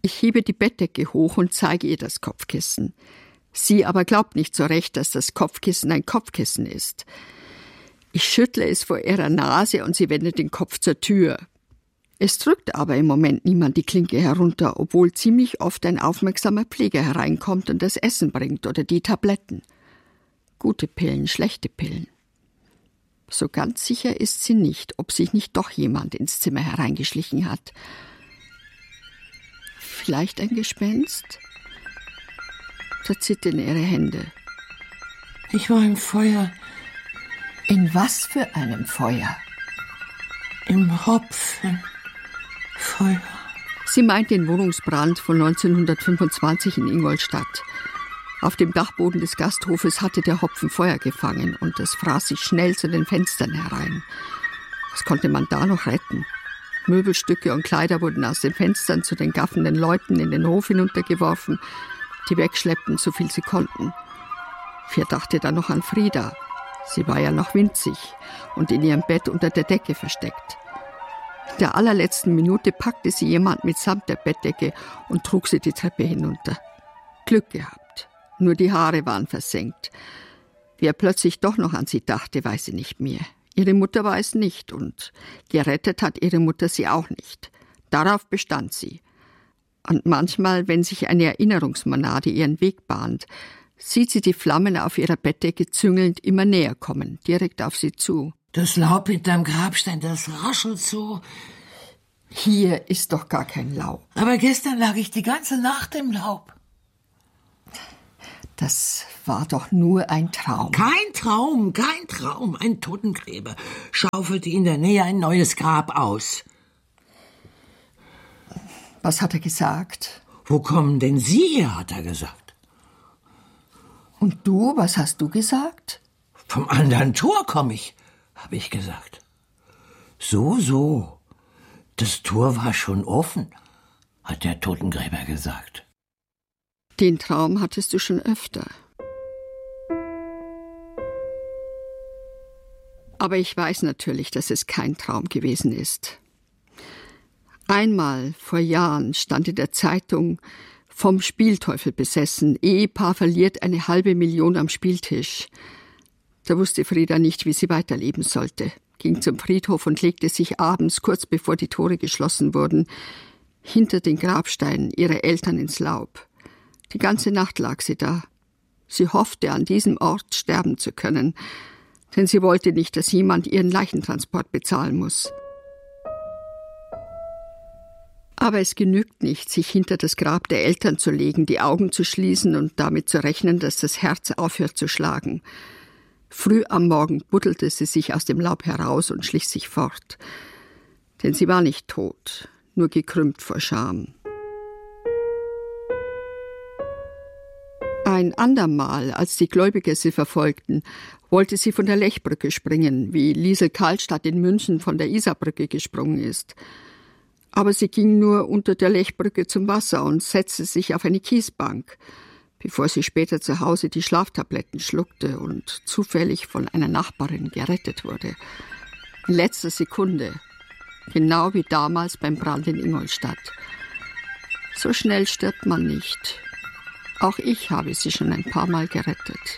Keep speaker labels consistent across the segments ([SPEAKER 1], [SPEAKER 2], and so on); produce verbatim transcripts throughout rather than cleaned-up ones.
[SPEAKER 1] Ich hebe die Bettdecke hoch und zeige ihr das Kopfkissen. Sie aber glaubt nicht so recht, dass das Kopfkissen ein Kopfkissen ist. Ich schüttle es vor ihrer Nase und sie wendet den Kopf zur Tür. Es drückt aber im Moment niemand die Klinke herunter, obwohl ziemlich oft ein aufmerksamer Pfleger hereinkommt und das Essen bringt oder die Tabletten. Gute Pillen, schlechte Pillen. So ganz sicher ist sie nicht, ob sich nicht doch jemand ins Zimmer hereingeschlichen hat. Vielleicht ein Gespenst? Da zittern ihre Hände.
[SPEAKER 2] Ich war im Feuer.
[SPEAKER 1] In was für einem Feuer?
[SPEAKER 2] Im Hopfenfeuer.
[SPEAKER 1] Sie meint den Wohnungsbrand von neunzehnhundertfünfundzwanzig in Ingolstadt. Auf dem Dachboden des Gasthofes hatte der Hopfen Feuer gefangen und es fraß sich schnell zu den Fenstern herein. Was konnte man da noch retten? Möbelstücke und Kleider wurden aus den Fenstern zu den gaffenden Leuten in den Hof hinuntergeworfen, die wegschleppten, so viel sie konnten. Wer dachte dann noch an Frieda? Sie war ja noch winzig und in ihrem Bett unter der Decke versteckt. In der allerletzten Minute packte sie jemand mitsamt der Bettdecke und trug sie die Treppe hinunter. Glück gehabt. Nur die Haare waren versenkt. Wer plötzlich doch noch an sie dachte, weiß sie nicht mehr. Ihre Mutter war es nicht und gerettet hat ihre Mutter sie auch nicht. Darauf bestand sie. Und manchmal, wenn sich eine Erinnerungsmonade ihren Weg bahnt, sieht sie die Flammen auf ihrer Bettdecke züngelnd immer näher kommen, direkt auf sie zu.
[SPEAKER 2] Das Laub hinterm Grabstein, das raschelt so.
[SPEAKER 1] Hier ist doch gar kein Laub.
[SPEAKER 2] Aber gestern lag ich die ganze Nacht im Laub.
[SPEAKER 1] Das war doch nur ein Traum.
[SPEAKER 2] Kein Traum, kein Traum. Ein Totengräber schaufelte in der Nähe ein neues Grab aus.
[SPEAKER 1] Was hat er gesagt?
[SPEAKER 2] Wo kommen denn Sie her, hat er gesagt.
[SPEAKER 1] Und du, was hast du gesagt?
[SPEAKER 2] Vom anderen Tor komme ich, habe ich gesagt. So, so. Das Tor war schon offen, hat der Totengräber gesagt.
[SPEAKER 1] Den Traum hattest du schon öfter. Aber ich weiß natürlich, dass es kein Traum gewesen ist. Einmal vor Jahren stand in der Zeitung: vom Spielteufel besessen, Ehepaar verliert eine halbe Million am Spieltisch. Da wusste Frieda nicht, wie sie weiterleben sollte, ging zum Friedhof und legte sich abends, kurz bevor die Tore geschlossen wurden, hinter den Grabsteinen ihrer Eltern ins Laub. Die ganze Nacht lag sie da. Sie hoffte, an diesem Ort sterben zu können, denn sie wollte nicht, dass jemand ihren Leichentransport bezahlen muss. Aber es genügt nicht, sich hinter das Grab der Eltern zu legen, die Augen zu schließen und damit zu rechnen, dass das Herz aufhört zu schlagen. Früh am Morgen buddelte sie sich aus dem Laub heraus und schlich sich fort. Denn sie war nicht tot, nur gekrümmt vor Scham. Ein andermal, als die Gläubiger sie verfolgten, wollte sie von der Lechbrücke springen, wie Liesel Karlstadt in München von der Isarbrücke gesprungen ist. Aber sie ging nur unter der Lechbrücke zum Wasser und setzte sich auf eine Kiesbank, bevor sie später zu Hause die Schlaftabletten schluckte und zufällig von einer Nachbarin gerettet wurde. In letzter Sekunde, genau wie damals beim Brand in Ingolstadt. So schnell stirbt man nicht. Auch ich habe sie schon ein paar Mal gerettet.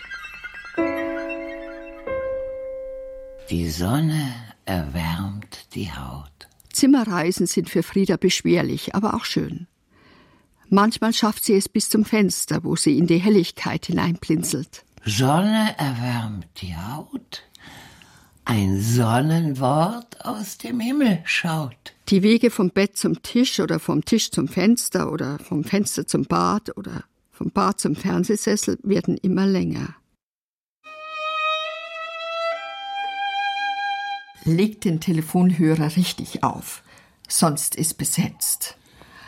[SPEAKER 2] Die Sonne erwärmt die Haut.
[SPEAKER 1] Zimmerreisen sind für Frieda beschwerlich, aber auch schön. Manchmal schafft sie es bis zum Fenster, wo sie in die Helligkeit hineinblinzelt.
[SPEAKER 2] Sonne erwärmt die Haut. Ein Sonnenwort aus dem Himmel schaut.
[SPEAKER 1] Die Wege vom Bett zum Tisch oder vom Tisch zum Fenster oder vom Fenster zum Bad oder vom Bad zum Fernsehsessel werden immer länger. Leg den Telefonhörer richtig auf, sonst ist besetzt.